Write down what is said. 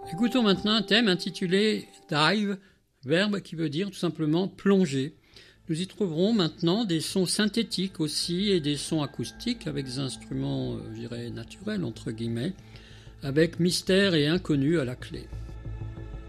Écoutons maintenant un thème intitulé Dive, verbe qui veut dire tout simplement plonger. Nous y trouverons maintenant des sons synthétiques aussi et des sons acoustiques avec des instruments, je dirais, naturels, entre guillemets, avec mystère et inconnu à la clé.